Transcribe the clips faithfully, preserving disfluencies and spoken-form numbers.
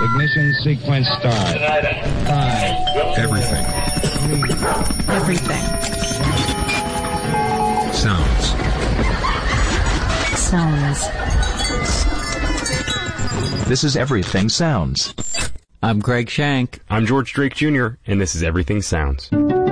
Ignition sequence start. Five. Everything. Everything. Sounds. Sounds. This is Everything Sounds. I'm Greg Shank. I'm George Drake Junior, and this is Everything Sounds.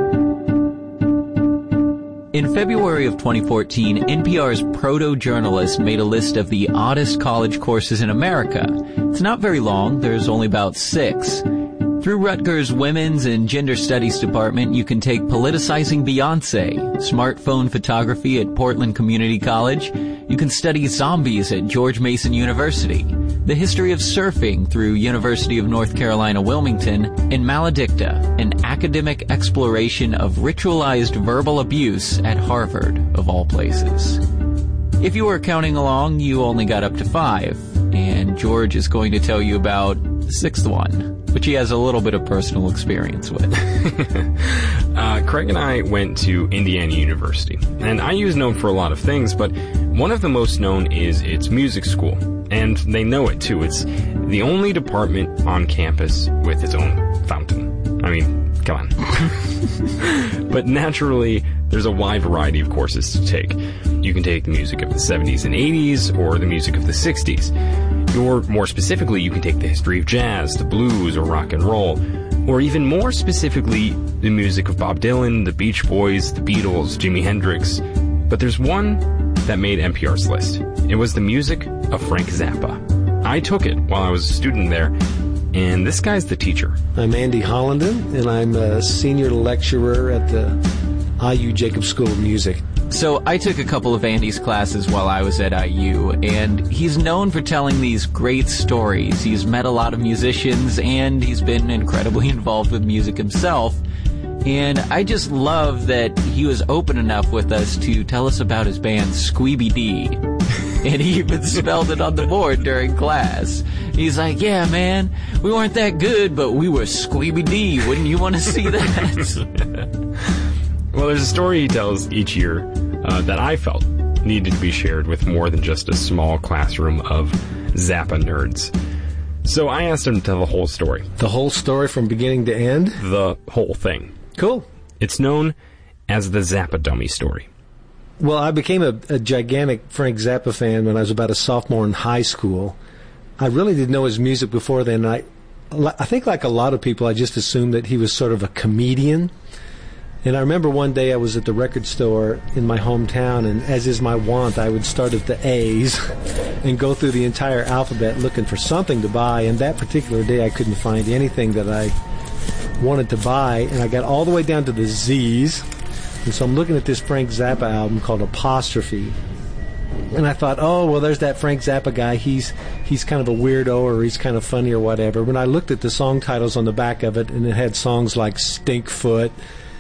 In February of twenty fourteen, N P R's proto-journalist made a list of the oddest college courses in America. It's not very long. There's only about six. Through Rutgers Women's and Gender Studies Department, you can take Politicizing Beyonce, Smartphone Photography at Portland Community College. You can study Zombies at George Mason University, the History of Surfing through University of North Carolina Wilmington, and Maledicta, an academic exploration of ritualized verbal abuse at Harvard, of all places. If you were counting along, you only got up to five, and George is going to tell you about the sixth one, which he has a little bit of personal experience with. uh, Craig and I went to Indiana University, and I U is known for a lot of things, but one of the most known is its music school, and they know it too. It's the only department on campus with its own fountain. I mean, come on. But naturally, there's a wide variety of courses to take. You can take the music of the seventies and eighties, or the music of the sixties. Or more specifically, you can take the history of jazz, the blues, or rock and roll. Or even more specifically, the music of Bob Dylan, the Beach Boys, the Beatles, Jimi Hendrix. But there's one that made N P R's list. It was the music of Frank Zappa. I took it while I was a student there, and this guy's the teacher. I'm Andy Hollenden, and I'm a senior lecturer at the I U Jacobs School of Music. So I took a couple of Andy's classes while I was at I U, and he's known for telling these great stories. He's met a lot of musicians, and he's been incredibly involved with music himself. And I just love that he was open enough with us to tell us about his band Squeeby D. And he even spelled it on the board during class. He's like, yeah, man, we weren't that good, but we were Squeeby D. Wouldn't you want to see that? Well, there's a story he tells each year uh, that I felt needed to be shared with more than just a small classroom of Zappa nerds. So I asked him to tell the whole story. The whole story from beginning to end? The whole thing. Cool. It's known as the Zappa Dummy story. Well, I became a, a gigantic Frank Zappa fan when I was about a sophomore in high school. I really didn't know his music before then. I, I think like a lot of people, I just assumed that he was sort of a comedian. And I remember one day I was at the record store in my hometown, and as is my wont, I would start at the A's and go through the entire alphabet looking for something to buy. And that particular day I couldn't find anything that I wanted to buy, and I got all the way down to the Z's. And so I'm looking at this Frank Zappa album called Apostrophe. And I thought, oh, well, there's that Frank Zappa guy. He's he's kind of a weirdo, or he's kind of funny or whatever. When I looked at the song titles on the back of it, and it had songs like Stinkfoot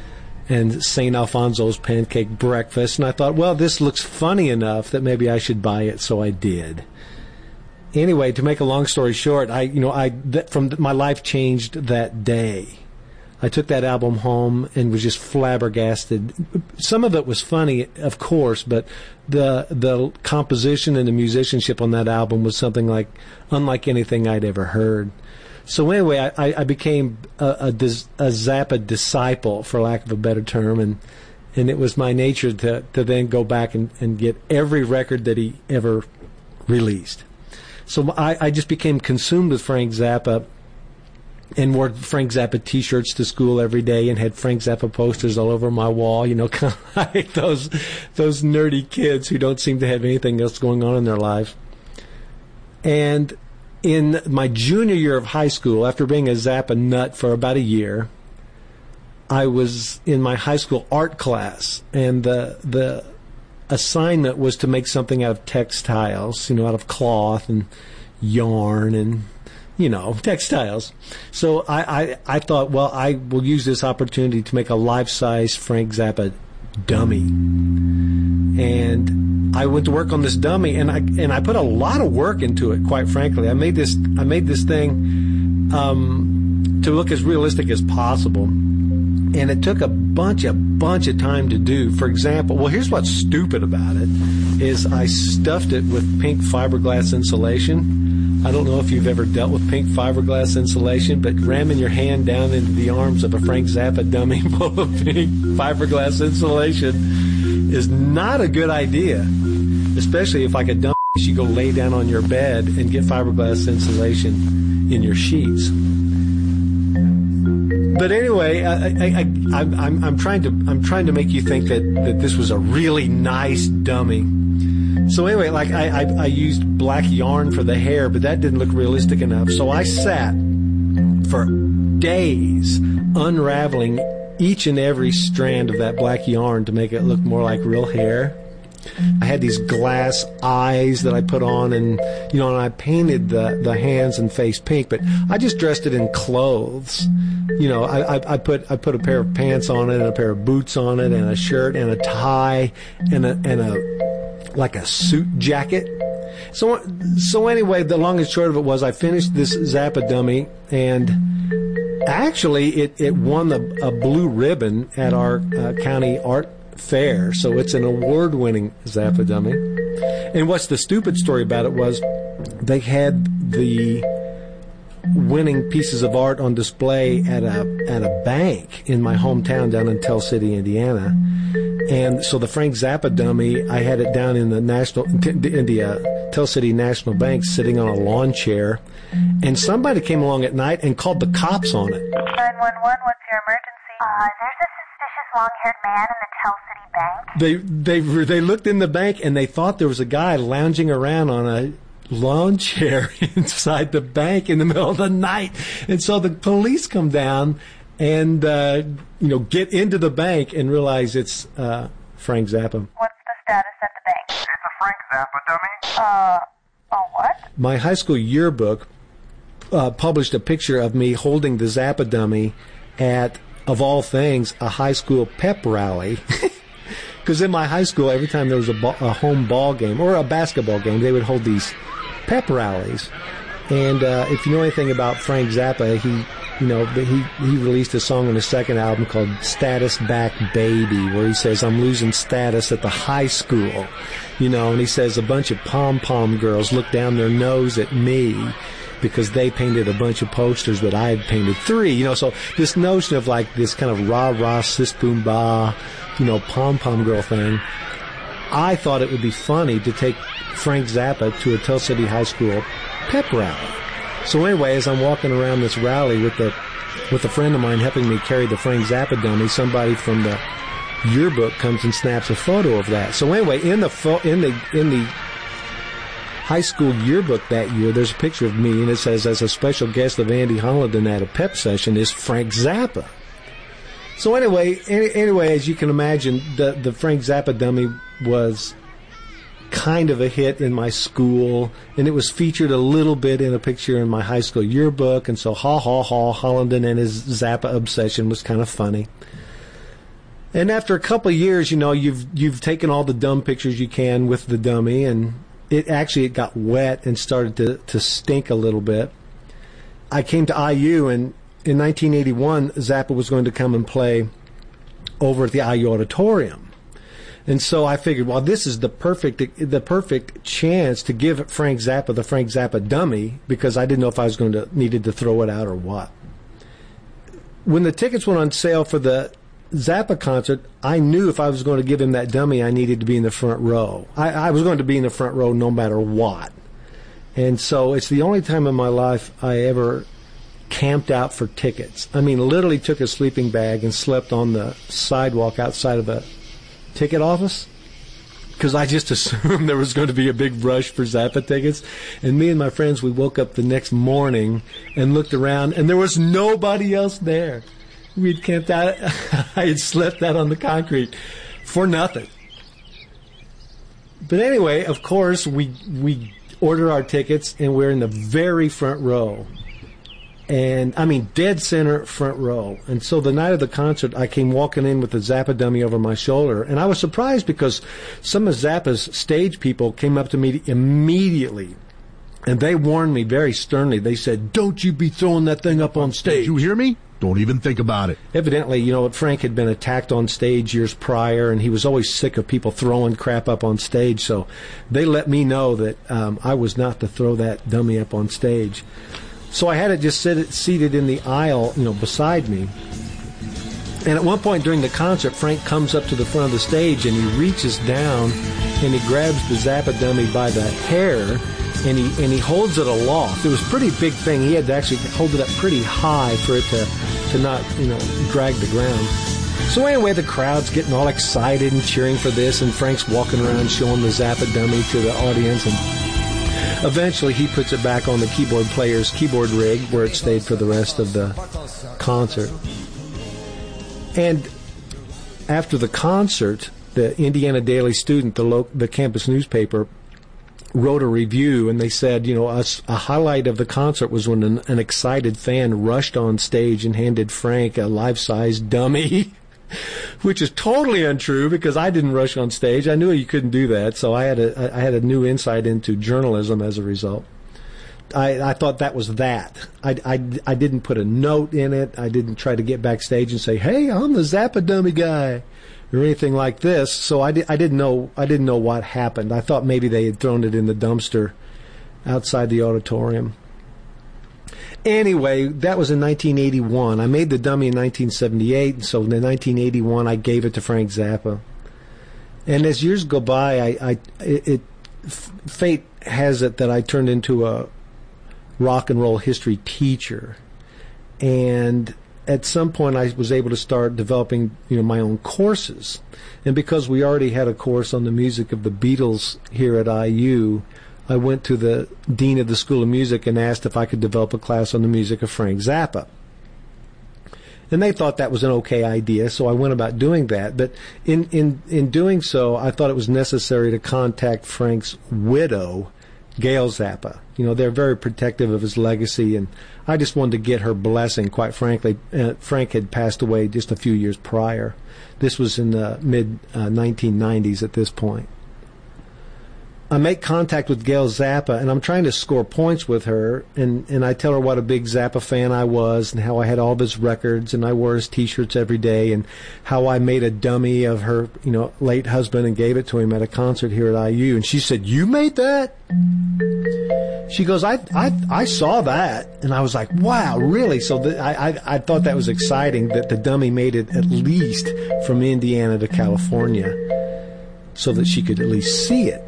and Saint Alfonso's Pancake Breakfast, and I thought, well, this looks funny enough that maybe I should buy it, so I did. Anyway, to make a long story short, I, you know, I th- from th- my life changed that day. I took that album home and was just flabbergasted. Some of it was funny, of course, but the the composition and the musicianship on that album was something like unlike anything I'd ever heard. So anyway, I, I became a, a, a Zappa disciple, for lack of a better term, and and it was my nature to, to then go back and, and get every record that he ever released. So I, I just became consumed with Frank Zappa and wore Frank Zappa T-shirts to school every day and had Frank Zappa posters all over my wall, you know, kind of like those, those nerdy kids who don't seem to have anything else going on in their lives. And in my junior year of high school, after being a Zappa nut for about a year, I was in my high school art class, and the the assignment was to make something out of textiles, you know, out of cloth and yarn and, you know, textiles. So I, I, I thought, well, I will use this opportunity to make a life-size Frank Zappa dummy. And I went to work on this dummy, and I and I put a lot of work into it, quite frankly. I made this I made this thing um, to look as realistic as possible. And it took a bunch, a bunch of time to do. For example, well, here's what's stupid about it, is I stuffed it with pink fiberglass insulation. I don't know if you've ever dealt with pink fiberglass insulation, but ramming your hand down into the arms of a Frank Zappa dummy full of pink fiberglass insulation is not a good idea, especially if, like a dummy, you go lay down on your bed and get fiberglass insulation in your sheets. But anyway, I, I, I, I'm, I'm, I'm trying to I'm trying to make you think that, that this was a really nice dummy. So anyway, like I, I, I used black yarn for the hair, but that didn't look realistic enough. So I sat for days unraveling each and every strand of that black yarn to make it look more like real hair. I had these glass eyes that I put on, and you know, and I painted the, the hands and face pink, but I just dressed it in clothes. You know, I, I, I put I put a pair of pants on it, and a pair of boots on it, and a shirt, and a tie, and a and a like a suit jacket. So so anyway, the long and short of it was, I finished this Zappa dummy, and actually it, it won the, a blue ribbon at our uh, county art fair. So it's an award-winning Zappa dummy. And what's the stupid story about it was, they had the winning pieces of art on display at a at a bank in my hometown down in Tell City, Indiana. And so the Frank Zappa dummy, I had it down in the national in the uh, Tell City National Bank, sitting on a lawn chair. And somebody came along at night and called the cops on it. nine one one, what's your emergency? Uh, there's a suspicious long-haired man in the Tell City Bank. They they they looked in the bank, and they thought there was a guy lounging around on a lawn chair inside the bank in the middle of the night. And so the police come down and uh, you know, get into the bank and realize it's uh, Frank Zappa. What's the status at the bank? It's a Frank Zappa dummy. Uh, oh what? My high school yearbook uh, published a picture of me holding the Zappa dummy at, of all things, a high school pep rally. Because in my high school, every time there was a, ball, a home ball game or a basketball game, they would hold these pep rallies. And uh, if you know anything about Frank Zappa, he, you know, he he released a song on his second album called "Status Back Baby," where he says, "I'm losing status at the high school," you know, and he says a bunch of pom pom girls look down their nose at me because they painted a bunch of posters, but I had painted three, you know. So this notion of like this kind of rah rah sis boom bah, you know, pom pom girl thing, I thought it would be funny to take Frank Zappa to a Tell City High School pep rally. So anyway, as I'm walking around this rally with the with a friend of mine helping me carry the Frank Zappa dummy, somebody from the yearbook comes and snaps a photo of that. So anyway, in the fo- in the in the high school yearbook that year, there's a picture of me, and it says, "As a special guest of Andy Hollenden at a pep session is Frank Zappa." So anyway, any, anyway, as you can imagine, the the Frank Zappa dummy was kind of a hit in my school, and it was featured a little bit in a picture in my high school yearbook, and so ha ha ha, Hollenden and his Zappa obsession was kind of funny. And after a couple of years, you know, you've you've taken all the dumb pictures you can with the dummy, and it actually it got wet and started to, to stink a little bit. I came to I U, and in nineteen eighty-one, Zappa was going to come and play over at the I U Auditorium. And so I figured, well, this is the perfect the perfect chance to give Frank Zappa the Frank Zappa dummy, because I didn't know if I was going to needed to throw it out or what. When the tickets went on sale for the Zappa concert, I knew if I was going to give him that dummy, I needed to be in the front row. I, I was going to be in the front row no matter what. And so it's the only time in my life I ever camped out for tickets. I mean, literally took a sleeping bag and slept on the sidewalk outside of a ticket office, because I just assumed there was going to be a big rush for Zappa tickets. And me and my friends, we woke up the next morning and looked around, and there was nobody else there. We'd camped out. I had slept out on the concrete for nothing. But anyway, of course, we we ordered our tickets, and we're in the very front row. And, I mean, dead center front row. And so the night of the concert, I came walking in with the Zappa dummy over my shoulder. And I was surprised because some of Zappa's stage people came up to me immediately. And they warned me very sternly. They said, "Don't you be throwing that thing up on stage." Did you hear me? Don't even think about it. Evidently, you know, Frank had been attacked on stage years prior, and he was always sick of people throwing crap up on stage. So they let me know that um, I was not to throw that dummy up on stage. So I had it just sit, seated in the aisle, you know, beside me. And at one point during the concert, Frank comes up to the front of the stage, and he reaches down, and he grabs the Zappa dummy by the hair, and he and he holds it aloft. It was a pretty big thing. He had to actually hold it up pretty high for it to, to not, you know, drag the ground. So anyway, the crowd's getting all excited and cheering for this, and Frank's walking around showing the Zappa dummy to the audience, and eventually he puts it back on the keyboard player's keyboard rig where it stayed for the rest of the concert. And after the concert, the Indiana Daily Student, the, lo- the campus newspaper, wrote a review, and they said, you know, a, a highlight of the concert was when an, an excited fan rushed on stage and handed Frank a life-size dummy, which is totally untrue because I didn't rush on stage. I knew you couldn't do that, so I had a I had a new insight into journalism as a result. I, I thought that was that. I, I, I didn't put a note in it. I didn't try to get backstage and say, "Hey, I'm the Zappa dummy guy," or anything like this. So I, di- I didn't know I didn't know what happened. I thought maybe they had thrown it in the dumpster outside the auditorium. Anyway, that was in nineteen eighty-one. I made the dummy in nineteen seventy-eight, and so in nineteen eighty-one I gave it to Frank Zappa. And as years go by, I, I it, it fate has it that I turned into a rock and roll history teacher, and at some point I was able to start developing, you know, my own courses. And because we already had a course on the music of the Beatles here at I U, I went to the dean of the School of Music and asked if I could develop a class on the music of Frank Zappa. And they thought that was an okay idea, so I went about doing that. But in, in, in doing so, I thought it was necessary to contact Frank's widow, Gail Zappa. You know, they're very protective of his legacy, and I just wanted to get her blessing, quite frankly. Uh, Frank had passed away just a few years prior. This was in the mid uh, nineteen nineties at this point. I make contact with Gail Zappa, and I'm trying to score points with her, and, and I tell her what a big Zappa fan I was and how I had all of his records, and I wore his T-shirts every day, and how I made a dummy of her, you know, late husband and gave it to him at a concert here at I U. And she said, "You made that?" She goes, I, I, I saw that, and I was like, wow, really? So the, I, I, I thought that was exciting that the dummy made it at least from Indiana to California so that she could at least see it.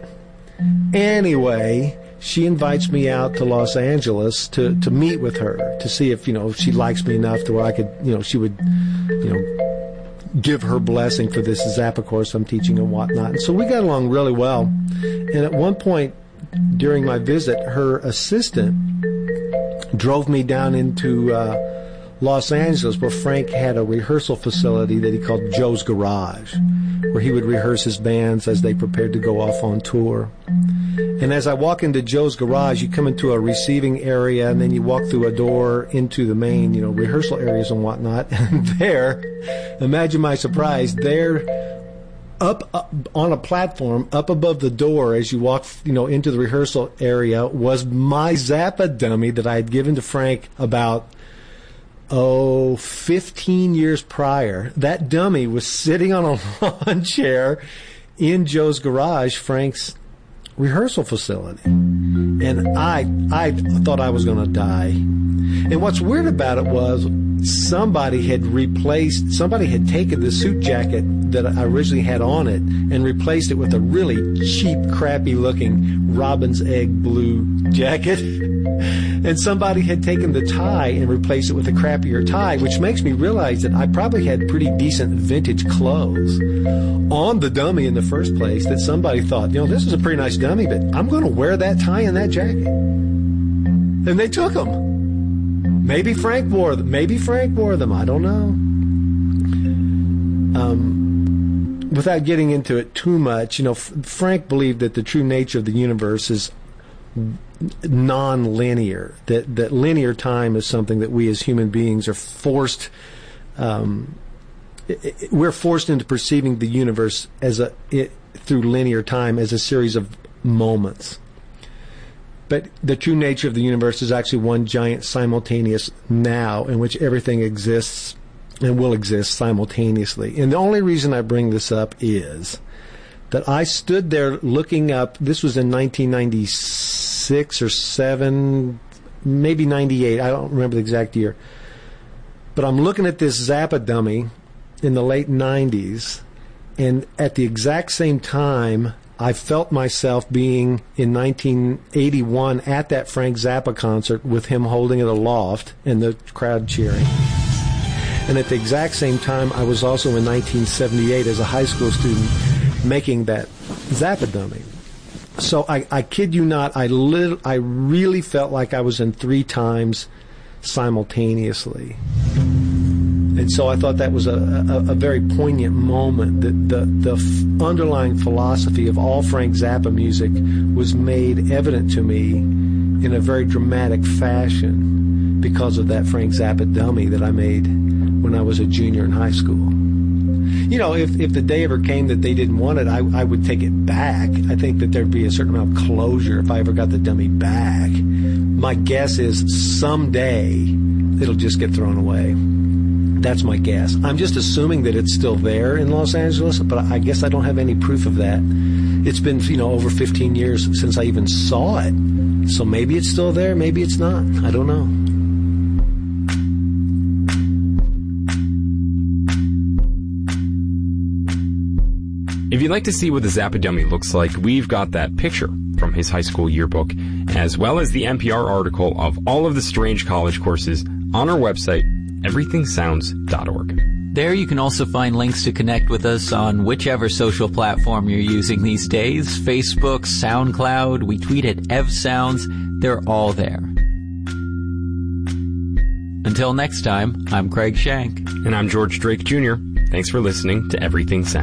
Anyway, she invites me out to Los Angeles to, to meet with her, to see if, you know, she likes me enough to where I could, you know, she would, you know, give her blessing for this Zappa course I'm teaching and whatnot. And so we got along really well. And at one point during my visit, her assistant drove me down into uh, Los Angeles, where Frank had a rehearsal facility that he called Joe's Garage, where he would rehearse his bands as they prepared to go off on tour. And as I walk into Joe's Garage, you come into a receiving area, and then you walk through a door into the main, you know, rehearsal areas and whatnot. And there, imagine my surprise, there, up, up on a platform, up above the door as you walk, you know, into the rehearsal area, was my Zappa dummy that I had given to Frank about, oh, fifteen years prior. That dummy was sitting on a lawn chair in Joe's Garage, Frank's rehearsal facility. And I I thought I was going to die. And what's weird about it was somebody had replaced, somebody had taken the suit jacket that I originally had on it and replaced it with a really cheap, crappy looking robin's egg blue jacket. And somebody had taken the tie and replaced it with a crappier tie, which makes me realize that I probably had pretty decent vintage clothes on the dummy in the first place, that somebody thought, you know, this is a pretty nice dummy, but I'm going to wear that tie and that jacket. And they took them. Maybe Frank wore them. Maybe Frank wore them. I don't know. Um, without getting into it too much, you know, F- Frank believed that the true nature of the universe is non-linear, that that linear time is something that we as human beings are forced um, it, it, we're forced into perceiving the universe as a it, through linear time as a series of moments. But the true nature of the universe is actually one giant simultaneous now in which everything exists and will exist simultaneously. And the only reason I bring this up is that I stood there looking up, this was in nineteen ninety-six or seven, maybe ninety-eight, I don't remember the exact year. But I'm looking at this Zappa dummy in the late nineties, and at the exact same time, I felt myself being in nineteen eighty-one at that Frank Zappa concert with him holding it aloft and the crowd cheering. And at the exact same time, I was also in nineteen seventy-eight as a high school student making that Zappa dummy. So I, I kid you not, I lit, I really felt like I was in three times simultaneously. And so I thought that was a, a, a very poignant moment, that the, the f- underlying philosophy of all Frank Zappa music was made evident to me in a very dramatic fashion because of that Frank Zappa dummy that I made when I was a junior in high school. You know, if, if the day ever came that they didn't want it, I, I would take it back. I think that there'd be a certain amount of closure if I ever got the dummy back. My guess is someday it'll just get thrown away. That's my guess. I'm just assuming that it's still there in Los Angeles, but I guess I don't have any proof of that. It's been, you know, over fifteen years since I even saw it. So maybe it's still there, maybe it's not. I don't know. If you'd like to see what the Zappa dummy looks like, we've got that picture from his high school yearbook, as well as the N P R article of all of the strange college courses on our website, everything sounds dot org. There you can also find links to connect with us on whichever social platform you're using these days. Facebook, SoundCloud, we tweet at EvSounds. They're all there. Until next time, I'm Craig Shank. And I'm George Drake Junior Thanks for listening to Everything Sounds.